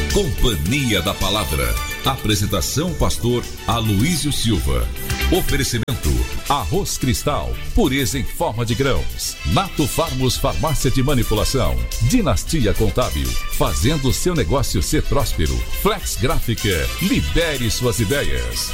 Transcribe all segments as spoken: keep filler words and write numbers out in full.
Companhia da Palavra. Apresentação pastor Aloísio Silva. Oferecimento Arroz Cristal, pureza em forma de grãos. Nato Farmos Farmácia de Manipulação. Dinastia Contábil, fazendo seu negócio ser próspero. Flex Gráfica, libere suas ideias.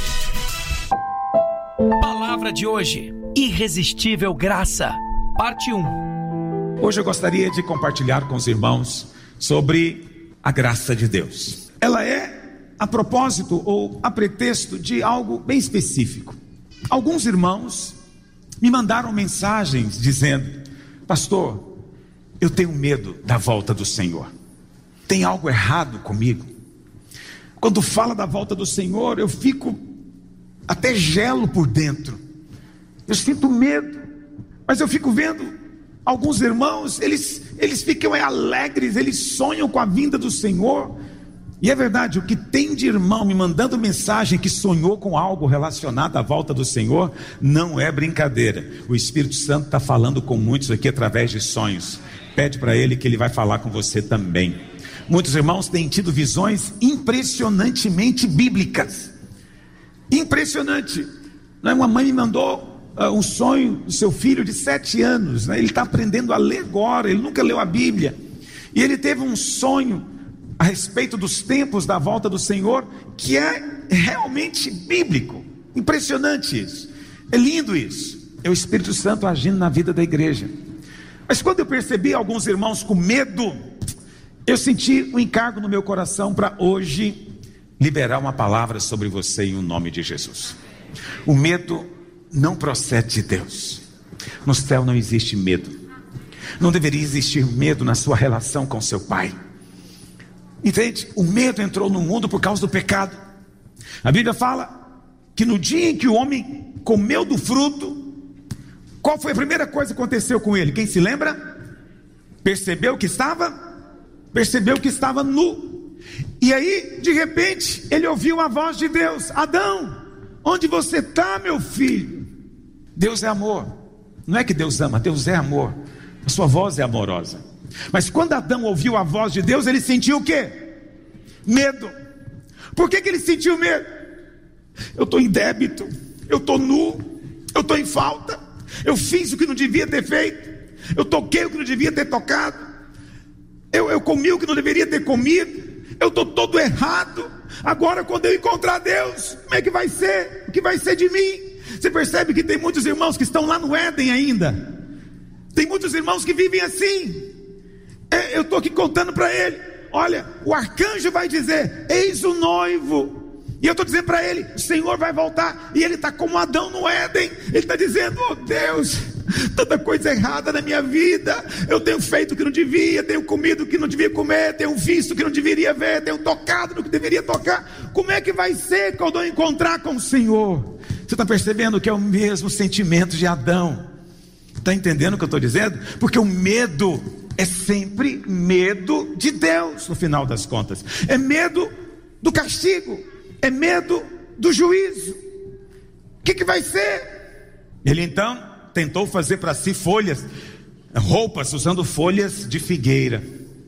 Palavra de hoje, irresistível graça, parte um. Hoje eu gostaria de compartilhar com os irmãos sobre a graça de Deus. Ela é a propósito ou a pretexto de algo bem específico. Alguns irmãos me mandaram mensagens dizendo: pastor, eu tenho medo da volta do Senhor. Tem algo errado comigo? Quando fala da volta do Senhor, eu fico até gelo por dentro. Eu sinto medo, mas eu fico vendo alguns irmãos, eles, eles ficam alegres, eles sonham com a vinda do Senhor. E é verdade, o que tem de irmão me mandando mensagem que sonhou com algo relacionado à volta do Senhor, não é brincadeira. O Espírito Santo está falando com muitos aqui através de sonhos. Pede para Ele que Ele vai falar com você também. Muitos irmãos têm tido visões impressionantemente bíblicas. Impressionante. Uma mãe me mandou uh, um sonho do seu filho de sete anos, né? Ele está aprendendo a ler agora, ele nunca leu a Bíblia. E ele teve um sonho a respeito dos tempos da volta do Senhor, que é realmente bíblico. Impressionante isso. É lindo isso. É o Espírito Santo agindo na vida da igreja. Mas quando eu percebi alguns irmãos com medo, eu senti um encargo no meu coração para hoje liberar uma palavra sobre você em nome de Jesus. O medo não procede de Deus. No céu não existe medo. Não deveria existir medo na sua relação com seu pai. Entende? O medo entrou no mundo por causa do pecado. A Bíblia fala que no dia em que o homem comeu do fruto, qual foi a primeira coisa que aconteceu com ele? Quem se lembra? Percebeu que estava? Percebeu que estava nu. E aí, de repente, ele ouviu a voz de Deus: Adão, onde você está, meu filho? Deus é amor. Não é que Deus ama, Deus é amor. A sua voz é amorosa. Mas quando Adão ouviu a voz de Deus, ele sentiu o quê? Medo. Por que que ele sentiu medo? Eu estou em débito, eu estou nu, eu estou em falta, eu fiz o que não devia ter feito, eu toquei o que não devia ter tocado, eu, eu comi o que não deveria ter comido, eu estou todo errado. Agora quando eu encontrar Deus, como é que vai ser? O que vai ser de mim? Você percebe que tem muitos irmãos que estão lá no Éden ainda. Tem muitos irmãos que vivem assim. É, eu estou aqui contando para ele: olha, o arcanjo vai dizer: eis o noivo. E eu estou dizendo para ele: o Senhor vai voltar. E ele está como Adão no Éden. Ele está dizendo: oh Deus, tanta coisa errada na minha vida. Eu tenho feito o que não devia, tenho comido o que não devia comer, tenho visto o que não deveria ver, tenho tocado no que deveria tocar. Como é que vai ser quando eu encontrar com o Senhor? Você está percebendo que é o mesmo sentimento de Adão? Está entendendo o que eu estou dizendo? Porque o medo é sempre medo de Deus, no final das contas. É medo do castigo, é medo do juízo. O que que vai ser? Ele então tentou fazer para si folhas, roupas usando folhas de figueira.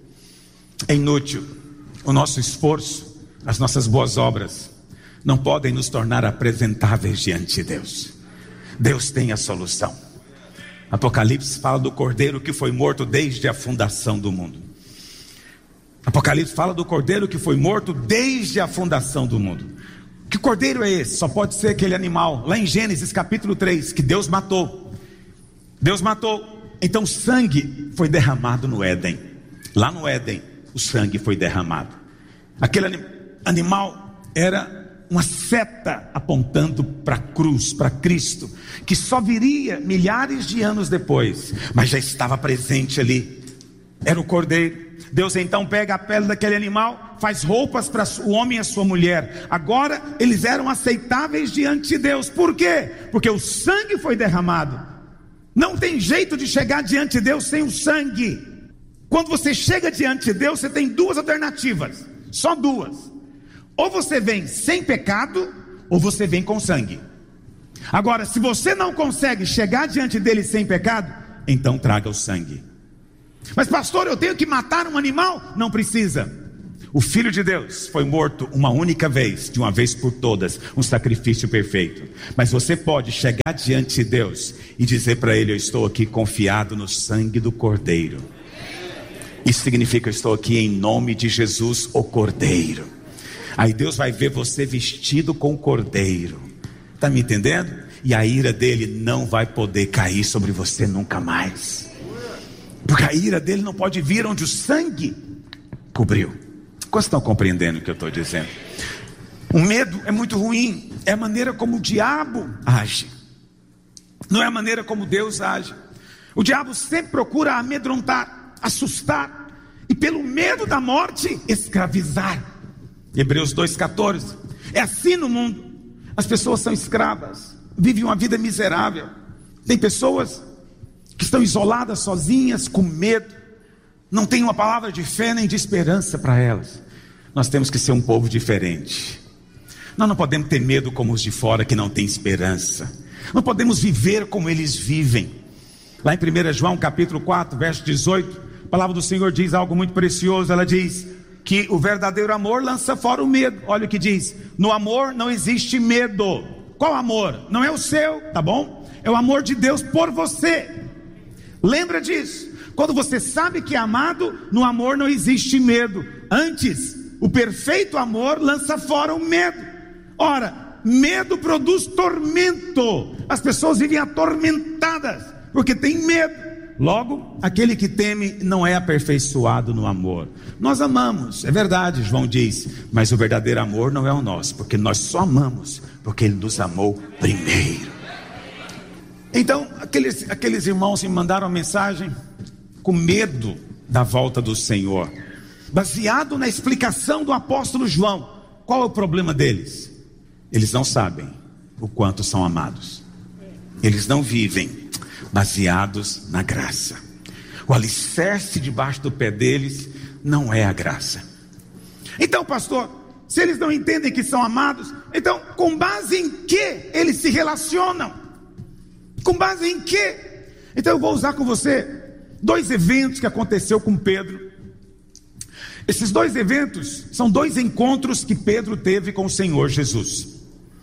É inútil. O nosso esforço, as nossas boas obras não podem nos tornar apresentáveis diante de Deus. Deus tem a solução. Apocalipse fala do cordeiro que foi morto desde a fundação do mundo. Apocalipse fala do cordeiro que foi morto desde a fundação do mundo. Que cordeiro é esse? Só pode ser aquele animal, lá em Gênesis capítulo três, que Deus matou. Deus matou. Então sangue foi derramado no Éden. Lá no Éden, o sangue foi derramado. Aquele anim- animal era uma seta apontando para a cruz, para Cristo, que só viria milhares de anos depois, mas já estava presente ali. Era o cordeiro. Deus então pega a pele daquele animal, faz roupas para o homem e a sua mulher. Agora eles eram aceitáveis diante de Deus. Por quê? Porque o sangue foi derramado. Não tem jeito de chegar diante de Deus sem o sangue. Quando você chega diante de Deus, você tem duas alternativas, só duas. Ou você vem sem pecado, ou você vem com sangue. Agora, se você não consegue chegar diante dele sem pecado, então traga o sangue. Mas pastor, eu tenho que matar um animal? Não precisa. O Filho de Deus foi morto uma única vez, de uma vez por todas, um sacrifício perfeito. Mas você pode chegar diante de Deus e dizer para Ele: eu estou aqui confiado no sangue do Cordeiro. Isso significa: eu estou aqui em nome de Jesus, o Cordeiro. Aí Deus vai ver você vestido com o Cordeiro. Está me entendendo? E a ira dele não vai poder cair sobre você nunca mais. Porque a ira dele não pode vir onde o sangue cobriu. Quantos estão compreendendo o que eu estou dizendo? O medo é muito ruim. É a maneira como o diabo age. Não é a maneira como Deus age. O diabo sempre procura amedrontar, assustar, e pelo medo da morte, escravizar. Hebreus dois, quatorze. É assim no mundo. As pessoas são escravas, vivem uma vida miserável. Tem pessoas que estão isoladas, sozinhas, com medo. Não tem uma palavra de fé nem de esperança para elas. Nós temos que ser um povo diferente. Nós não podemos ter medo como os de fora que não têm esperança. Não podemos viver como eles vivem. Lá em primeiro João capítulo quatro, verso dezoito, a palavra do Senhor diz algo muito precioso. Ela diz que o verdadeiro amor lança fora o medo. Olha o que diz: no amor não existe medo. Qual amor? Não é o seu, tá bom? É o amor de Deus por você. Lembra disso. Quando você sabe que é amado, no amor não existe medo. Antes, o perfeito amor lança fora o medo. Ora, medo produz tormento. As pessoas vivem atormentadas porque tem medo. Logo, aquele que teme não é aperfeiçoado no amor. Nós amamos, é verdade, João diz, mas o verdadeiro amor não é o nosso, porque nós só amamos porque Ele nos amou primeiro. Então, aqueles, aqueles irmãos me mandaram uma mensagem com medo da volta do Senhor, baseado na explicação do apóstolo João. Qual é o problema deles? Eles não sabem o quanto são amados. Eles não vivem baseados na graça. O alicerce debaixo do pé deles não é a graça. Então, pastor, se eles não entendem que são amados, então com base em que eles se relacionam? Com base em que? Então eu vou usar com você dois eventos que aconteceu com Pedro. Esses dois eventos são dois encontros que Pedro teve com o Senhor Jesus.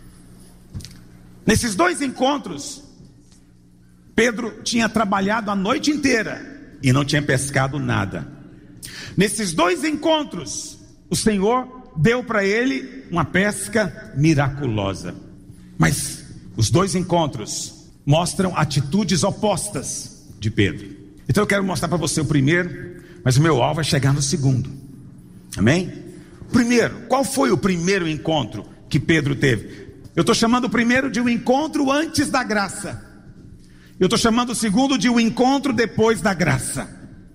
Nesses dois encontros, Pedro tinha trabalhado a noite inteira e não tinha pescado nada. Nesses dois encontros, o Senhor deu para ele uma pesca miraculosa. Mas os dois encontros mostram atitudes opostas de Pedro. Então eu quero mostrar para você o primeiro, mas o meu alvo é chegar no segundo. Amém? Primeiro, qual foi o primeiro encontro que Pedro teve? Eu estou chamando o primeiro de um encontro antes da graça. Eu estou chamando o segundo de um encontro depois da graça.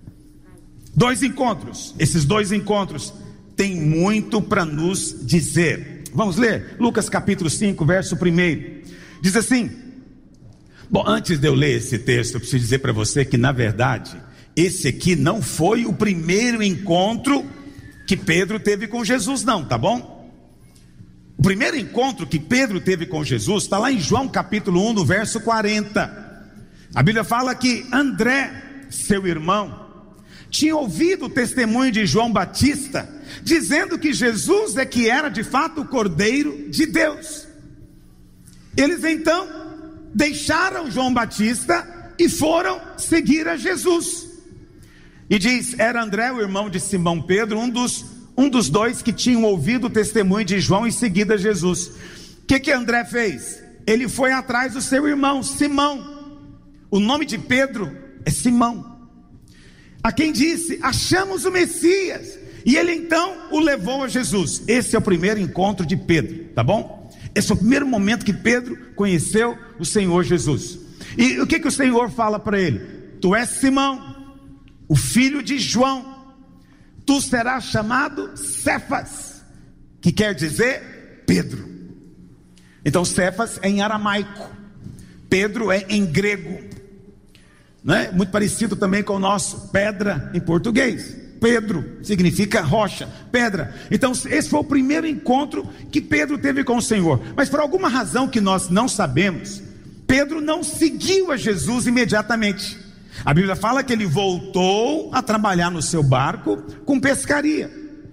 Dois encontros. Esses dois encontros têm muito para nos dizer. Vamos ler? Lucas capítulo cinco, verso primeiro. Diz assim. Bom, antes de eu ler esse texto, eu preciso dizer para você que, na verdade, esse aqui não foi o primeiro encontro que Pedro teve com Jesus, não, tá bom? O primeiro encontro que Pedro teve com Jesus está lá em João capítulo um, no verso quarenta. A Bíblia fala que André, seu irmão, tinha ouvido o testemunho de João Batista, dizendo que Jesus é que era de fato o Cordeiro de Deus. Eles então deixaram João Batista e foram seguir a Jesus. E diz, era André, o irmão de Simão Pedro, um dos, um dos dois que tinham ouvido o testemunho de João e seguido a Jesus. O que que André fez? Ele foi atrás do seu irmão, Simão. O nome de Pedro é Simão, a quem disse, achamos o Messias. E ele então o levou a Jesus. Esse é o primeiro encontro de Pedro, tá bom? Esse é o primeiro momento que Pedro conheceu o Senhor Jesus. E o que que o Senhor fala para ele? Tu és Simão, o filho de João, tu serás chamado Cefas, que quer dizer Pedro. Então Cefas é em aramaico, Pedro é em grego, não é? Muito parecido também com o nosso pedra em português. Pedro significa rocha, pedra. Então esse foi o primeiro encontro que Pedro teve com o Senhor. Mas por alguma razão que nós não sabemos, Pedro não seguiu a Jesus imediatamente. A Bíblia fala que ele voltou a trabalhar no seu barco com pescaria.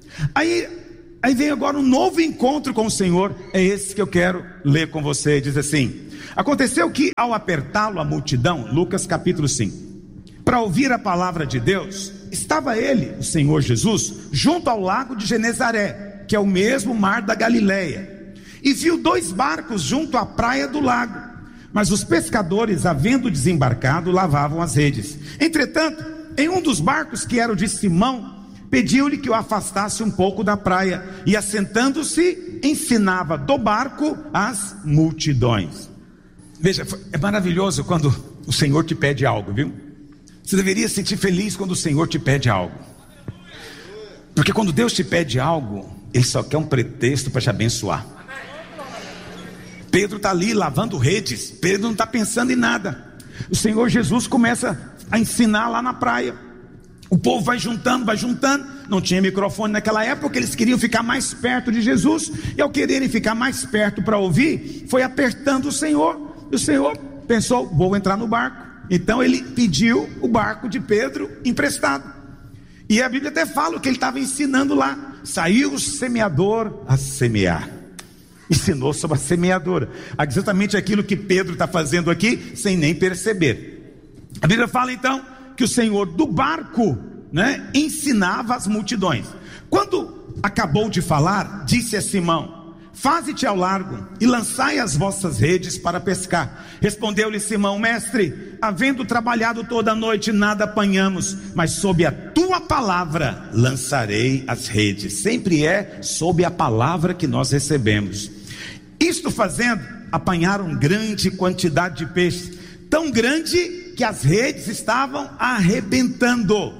Aí, aí vem agora um novo encontro com o Senhor. É esse que eu quero ler com você. Diz assim: aconteceu que ao apertá-lo a multidão, Lucas capítulo cinco, para ouvir a palavra de Deus, estava ele, o Senhor Jesus, junto ao lago de Genezaré, que é o mesmo mar da Galileia, e viu dois barcos junto à praia do lago. Mas os pescadores, havendo desembarcado, lavavam as redes. Entretanto, em um dos barcos, que era o de Simão, pediu-lhe que o afastasse um pouco da praia, e assentando-se, ensinava do barco as multidões. Veja, é maravilhoso quando o Senhor te pede algo, viu? Você deveria se sentir feliz quando o Senhor te pede algo, porque quando Deus te pede algo, Ele só quer um pretexto para te abençoar. Pedro está ali lavando redes, Pedro não está pensando em nada. O Senhor Jesus começa a ensinar lá na praia. O povo vai juntando, vai juntando. Não tinha microfone naquela época, eles queriam ficar mais perto de Jesus, e ao quererem ficar mais perto para ouvir, foi apertando o Senhor. E o Senhor pensou: vou entrar no barco. Então ele pediu o barco de Pedro emprestado. E a Bíblia até fala que ele estava ensinando lá. Saiu o semeador a semear. Ensinou sobre a semeadora, exatamente aquilo que Pedro está fazendo aqui, sem nem perceber. A Bíblia fala então que o Senhor do barco, né, ensinava as multidões. Quando acabou de falar, disse a Simão: faze-te ao largo e lançai as vossas redes para pescar. Respondeu-lhe Simão: mestre, havendo trabalhado toda a noite, nada apanhamos, mas sob a tua palavra lançarei as redes. Sempre é sob a palavra que nós recebemos. Isto fazendo, apanharam grande quantidade de peixes, tão grande que as redes estavam arrebentando.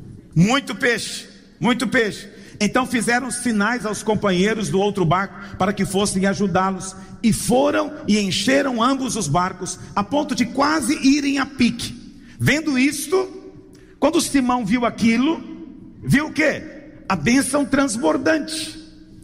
Muito peixe, muito peixe. Então fizeram sinais aos companheiros do outro barco para que fossem ajudá-los, e foram e encheram ambos os barcos, a ponto de quase irem a pique. Vendo isto, quando Simão viu aquilo, viu o quê? A bênção transbordante.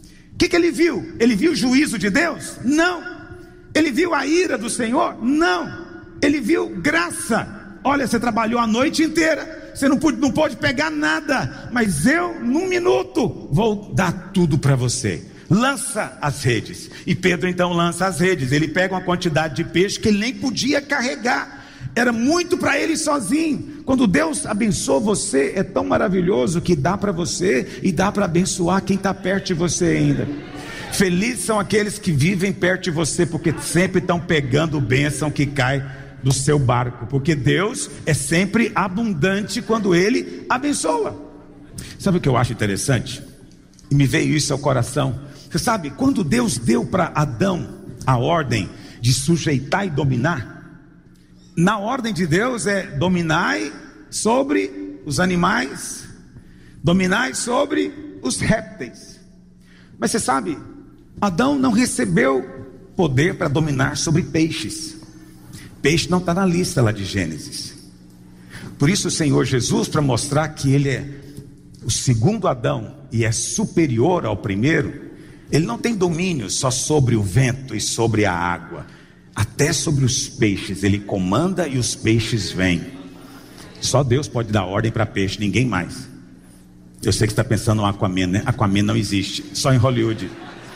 O que, que ele viu? Ele viu o juízo de Deus? Não. Ele viu a ira do Senhor? Não. Ele viu graça. Olha, você trabalhou a noite inteira, você não pode, não pode pegar nada, mas eu, num minuto, vou dar tudo para você. Lança as redes. E Pedro então lança as redes. Ele pega uma quantidade de peixe que ele nem podia carregar, era muito para ele sozinho. Quando Deus abençoa você, é tão maravilhoso que dá para você e dá para abençoar quem está perto de você ainda. Felizes são aqueles que vivem perto de você, porque sempre estão pegando bênção que cai do seu barco, porque Deus é sempre abundante quando Ele abençoa. Sabe o que eu acho interessante? E me veio isso ao coração. Você sabe, quando Deus deu para Adão a ordem de sujeitar e dominar, na ordem de Deus é: dominai sobre os animais, dominai sobre os répteis. Mas você sabe, Adão não recebeu poder para dominar sobre peixes. Peixe não está na lista lá de Gênesis. Por isso o Senhor Jesus, para mostrar que Ele é o segundo Adão e é superior ao primeiro, Ele não tem domínio só sobre o vento e sobre a água, até sobre os peixes Ele comanda e os peixes vêm. Só Deus pode dar ordem para peixe, ninguém mais. Eu sei que você está pensando no Aquaman, né? Aquaman não existe, só em Hollywood.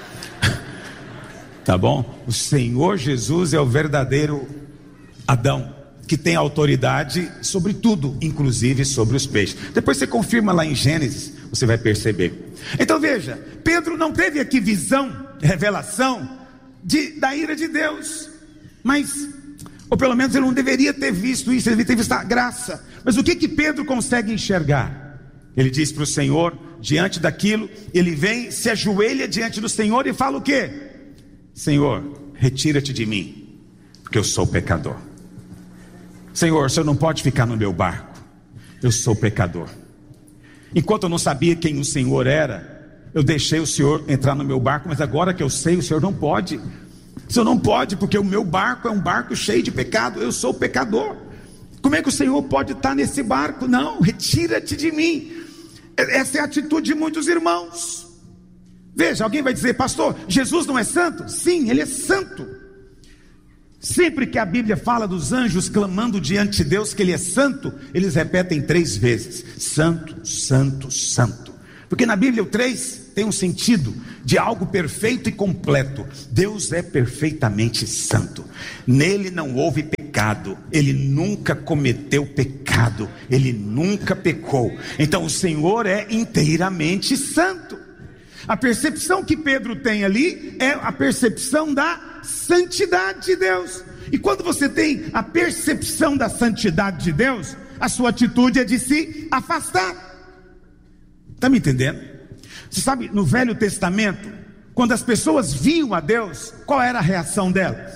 Tá bom? O Senhor Jesus é o verdadeiro Adão, que tem autoridade sobre tudo, inclusive sobre os peixes. Depois você confirma lá em Gênesis, você vai perceber. Então veja, Pedro não teve aqui visão, revelação de, da ira de Deus, mas, ou pelo menos ele não deveria ter visto isso, ele deveria ter visto a graça. Mas o que que Pedro consegue enxergar? Ele diz para o Senhor, diante daquilo, ele vem, se ajoelha diante do Senhor e fala o quê? Senhor, retira-te de mim, porque eu sou pecador. Senhor, o Senhor não pode ficar no meu barco, eu sou pecador. Enquanto eu não sabia quem o Senhor era, eu deixei o Senhor entrar no meu barco, mas agora que eu sei, o Senhor não pode. O Senhor não pode, porque o meu barco é um barco cheio de pecado, eu sou pecador. Como é que o Senhor pode estar nesse barco? Não, retira-te de mim. Essa é a atitude de muitos irmãos. Veja, alguém vai dizer: pastor, Jesus não é santo? Sim, Ele é santo. Sempre que a Bíblia fala dos anjos clamando diante de Deus que Ele é santo, eles repetem três vezes: santo, santo, santo. Porque na Bíblia o três tem um sentido de algo perfeito e completo. Deus é perfeitamente santo. Nele não houve pecado. Ele nunca cometeu pecado. Ele nunca pecou. Então o Senhor é inteiramente santo. A percepção que Pedro tem ali é a percepção da santidade de Deus. E quando você tem a percepção da santidade de Deus, a sua atitude é de se afastar. Está me entendendo? Você sabe, no Velho Testamento, quando as pessoas viam a Deus, qual era a reação delas?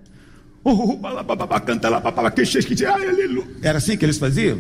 Era assim que eles faziam?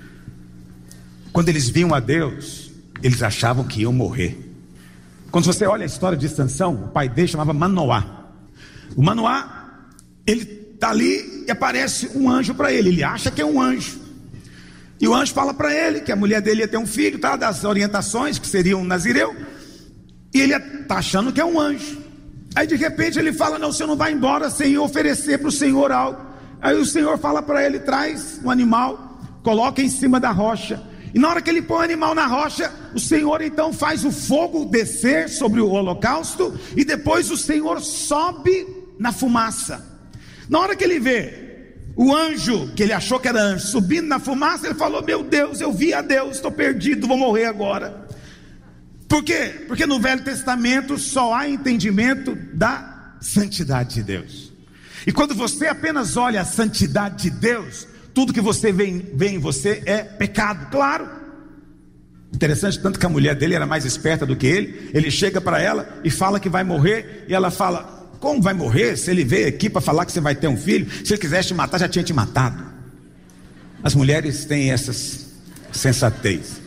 Quando eles viam a Deus, eles achavam que iam morrer. Quando você olha a história de Sansão, o pai dele chamava Manoá. O Manoá, ele está ali e aparece um anjo para ele. Ele acha que é um anjo. E o anjo fala para ele que a mulher dele ia ter um filho, tá? Das orientações, que seria um nazireu. E ele está achando que é um anjo. Aí de repente ele fala: não, você não vai embora sem oferecer para o Senhor algo. Aí o Senhor fala para ele: traz um animal, coloca em cima da rocha. E na hora que ele põe o animal na rocha, o Senhor então faz o fogo descer sobre o holocausto. E depois o Senhor sobe na fumaça. Na hora que ele vê o anjo, que ele achou que era anjo, subindo na fumaça, ele falou: meu Deus, eu vi a Deus, estou perdido, vou morrer agora. Por quê? Porque no Velho Testamento só há entendimento da santidade de Deus. E quando você apenas olha a santidade de Deus, tudo que você vê, vê em você é pecado, claro. Interessante, tanto que a mulher dele era mais esperta do que ele. Ele chega para ela e fala que vai morrer, e ela fala: como vai morrer? Se ele veio aqui para falar que você vai ter um filho, se ele quisesse te matar, já tinha te matado. As mulheres têm essas sensatez.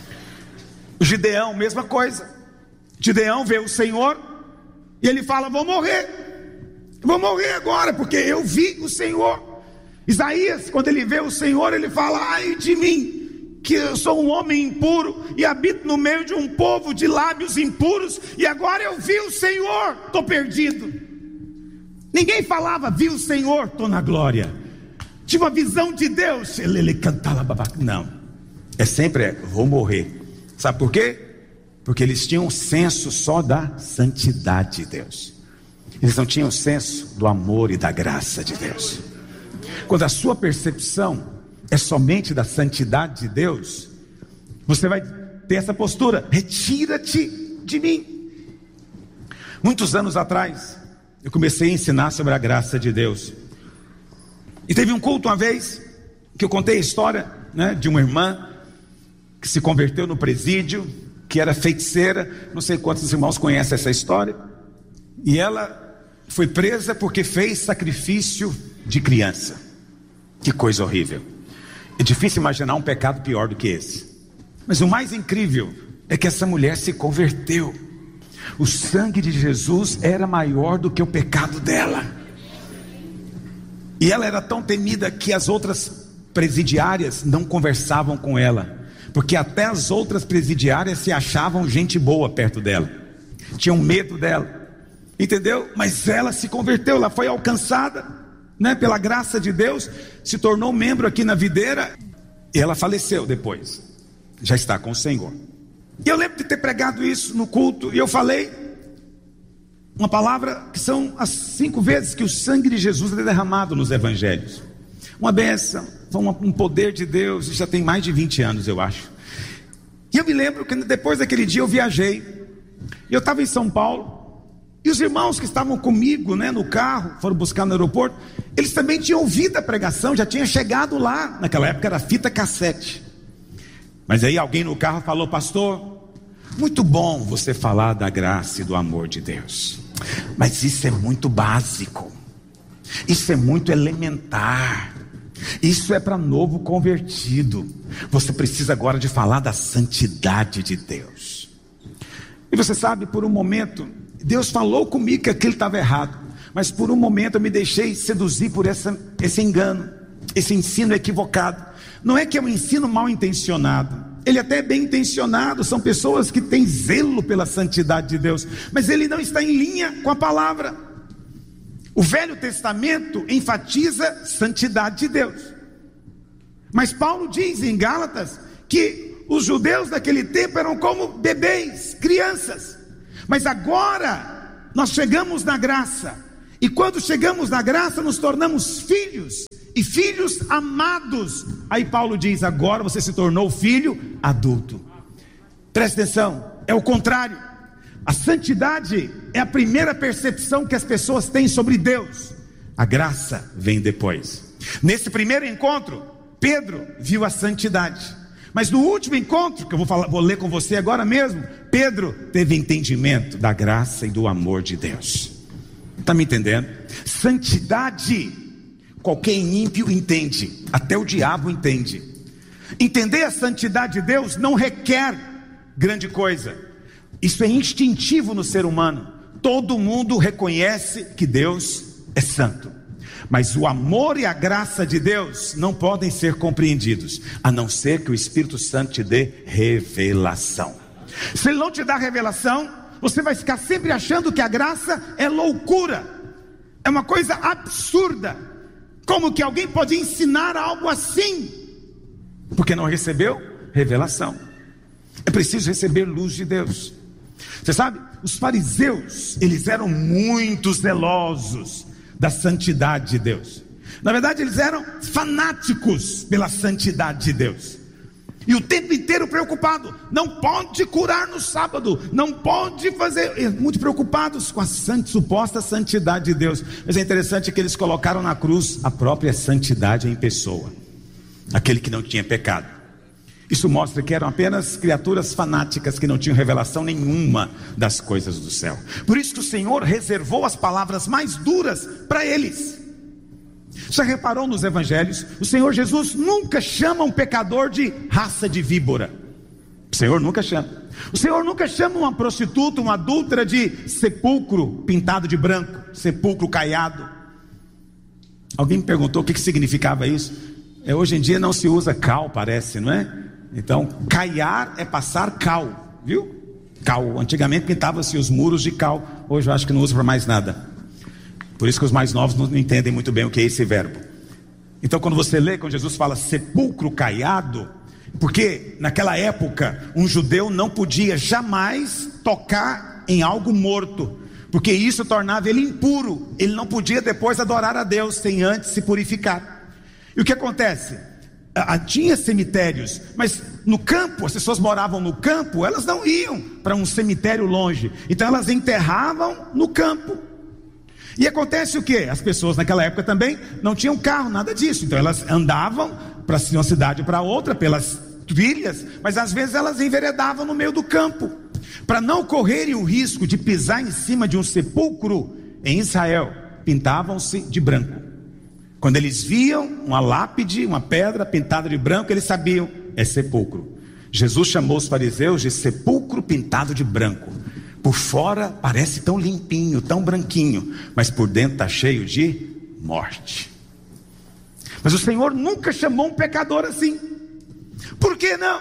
O Gideão, mesma coisa. Gideão vê o Senhor e ele fala: vou morrer, vou morrer agora, porque eu vi o Senhor. Isaías, quando ele vê o Senhor, ele fala: ai de mim, que eu sou um homem impuro e habito no meio de um povo de lábios impuros, e agora eu vi o Senhor, estou perdido. Ninguém falava: vi o Senhor, estou na glória. Tive uma visão de Deus. Ele cantava, não, é sempre é, vou morrer. Sabe por quê? Porque eles tinham um senso só da santidade de Deus. Eles não tinham senso do amor e da graça de Deus. Quando a sua percepção é somente da santidade de Deus, você vai ter essa postura: retira-te de mim. Muitos anos atrás, eu comecei a ensinar sobre a graça de Deus. E teve um culto uma vez, que eu contei a história, né, de uma irmã que se converteu no presídio, que era feiticeira. Não sei quantos irmãos conhecem essa história. E ela foi presa porque fez sacrifício de criança. Que coisa horrível. É difícil imaginar um pecado pior do que esse. Mas o mais incrível é que essa mulher se converteu. O sangue de Jesus era maior do que o pecado dela. E ela era tão temida que as outras presidiárias não conversavam com ela, porque até as outras presidiárias se achavam gente boa perto dela, tinham medo dela, entendeu? Mas ela se converteu, ela foi alcançada, né, pela graça de Deus, se tornou membro aqui na Videira, e ela faleceu depois, já está com o Senhor. E eu lembro de ter pregado isso no culto, e eu falei uma palavra que são as cinco vezes que o sangue de Jesus é derramado nos evangelhos. Uma bênção, um poder de Deus, já tem mais de vinte anos, eu acho. E eu me lembro que depois daquele dia eu viajei, e eu estava em São Paulo, e os irmãos que estavam comigo, né, no carro, foram buscar no aeroporto, eles também tinham ouvido a pregação, já tinha chegado lá, naquela época era fita cassete. Mas aí alguém no carro falou: pastor, muito bom você falar da graça e do amor de Deus, mas isso é muito básico, isso é muito elementar, isso é para novo convertido. Você precisa agora de falar da santidade de Deus. E você sabe, por um momento Deus falou comigo que aquilo estava errado, mas por um momento eu me deixei seduzir por essa, esse engano, esse ensino equivocado. Não é que é um ensino mal intencionado, ele até é bem intencionado, são pessoas que têm zelo pela santidade de Deus, mas ele não está em linha com a palavra. O Velho Testamento enfatiza santidade de Deus, mas Paulo diz em Gálatas que os judeus daquele tempo eram como bebês, crianças. Mas agora nós chegamos na graça, e quando chegamos na graça nos tornamos filhos, e filhos amados. Aí Paulo diz: agora você se tornou filho adulto. Presta atenção, é o contrário. A santidade é a primeira percepção que as pessoas têm sobre Deus. A graça vem depois. Nesse primeiro encontro, Pedro viu a santidade. Mas no último encontro, que eu vou, falar, vou ler com você agora mesmo, Pedro teve entendimento da graça e do amor de Deus. Está me entendendo? Santidade, qualquer ímpio entende, até o diabo entende. Entender a santidade de Deus não requer grande coisa. Isso é instintivo no ser humano. Todo mundo reconhece que Deus é santo. Mas o amor e a graça de Deus não podem ser compreendidos, a não ser que o Espírito Santo te dê revelação. Se Ele não te dá revelação, você vai ficar sempre achando que a graça é loucura, é uma coisa absurda. Como que alguém pode ensinar algo assim? Porque não recebeu revelação. É preciso receber luz de Deus. Você sabe, os fariseus, eles eram muito zelosos da santidade de Deus. Na verdade, eles eram fanáticos pela santidade de Deus, e o tempo inteiro preocupado. Não pode curar no sábado, não pode fazer, muito preocupados com a santa, suposta santidade de Deus. Mas é interessante que eles colocaram na cruz a própria santidade em pessoa, aquele que não tinha pecado. Isso mostra que eram apenas criaturas fanáticas que não tinham revelação nenhuma das coisas do céu. Por isso que o Senhor reservou as palavras mais duras para eles. Já reparou nos evangelhos? O Senhor Jesus nunca chama um pecador de raça de víbora. O Senhor nunca chama. O Senhor nunca chama uma prostituta, uma adúltera de sepulcro pintado de branco, sepulcro caiado. Alguém me perguntou o que, que significava isso. É, hoje em dia não se usa cal, parece, não é? Então, caiar é passar cal, viu? Cal, antigamente pintava-se os muros de cal. Hoje eu acho que não usa para mais nada. Por isso que os mais novos não entendem muito bem o que é esse verbo. Então, quando você lê, quando Jesus fala sepulcro caiado, porque naquela época um judeu não podia jamais tocar em algo morto, porque isso tornava ele impuro. Ele não podia depois adorar a Deus sem antes se purificar. E o que acontece? Ah, tinha cemitérios, mas no campo, as pessoas moravam no campo, elas não iam para um cemitério longe, então elas enterravam no campo. E acontece o que? As pessoas naquela época também não tinham carro, nada disso, então elas andavam para uma cidade para outra pelas trilhas, mas às vezes elas enveredavam no meio do campo, para não correrem o risco de pisar em cima de um sepulcro. Em Israel, pintavam-se de branco. Quando eles viam uma lápide, uma pedra pintada de branco, eles sabiam, é sepulcro. Jesus chamou os fariseus de sepulcro pintado de branco. Por fora parece tão limpinho, tão branquinho, mas por dentro está cheio de morte. Mas o Senhor nunca chamou um pecador assim. Por que não?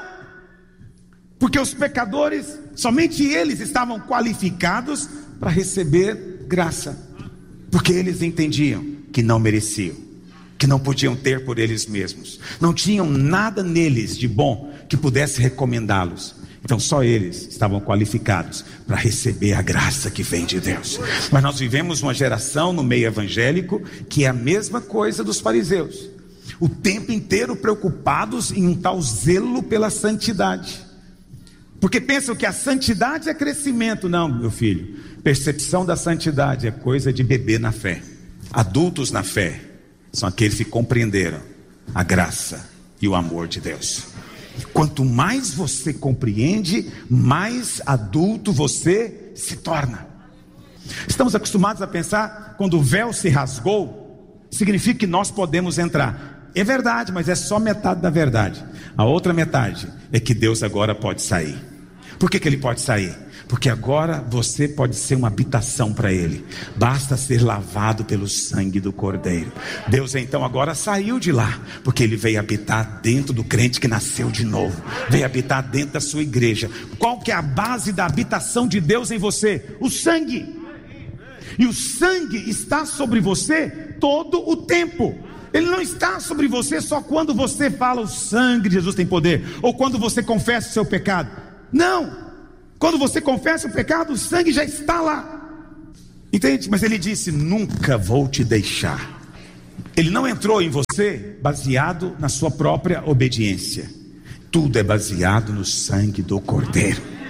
Porque os pecadores, somente eles estavam qualificados para receber graça, porque eles entendiam que não mereciam, que não podiam ter por eles mesmos, não tinham nada neles de bom que pudesse recomendá-los. Então só eles estavam qualificados para receber a graça que vem de Deus. Mas nós vivemos uma geração no meio evangélico que é a mesma coisa dos fariseus, o tempo inteiro preocupados em um tal zelo pela santidade, porque pensam que a santidade é crescimento. Não, meu filho, percepção da santidade é coisa de bebê na fé. Adultos na fé são aqueles que compreenderam a graça e o amor de Deus. Quanto mais você compreende, mais adulto você se torna. Estamos acostumados a pensar, quando o véu se rasgou, significa que nós podemos entrar. É verdade, mas é só metade da verdade. A outra metade é que Deus agora pode sair. Por que que Ele pode sair? Porque agora você pode ser uma habitação para Ele. Basta ser lavado pelo sangue do Cordeiro. Deus então agora saiu de lá, porque Ele veio habitar dentro do crente que nasceu de novo. Veio habitar dentro da sua igreja. Qual que é a base da habitação de Deus em você? O sangue. E o sangue está sobre você todo o tempo. Ele não está sobre você só quando você fala o sangue de Jesus tem poder, ou quando você confessa o seu pecado. Não, quando você confessa o pecado, o sangue já está lá. Entende? Mas ele disse: nunca vou te deixar. Ele não entrou em você baseado na sua própria obediência. Tudo é baseado no sangue do Cordeiro.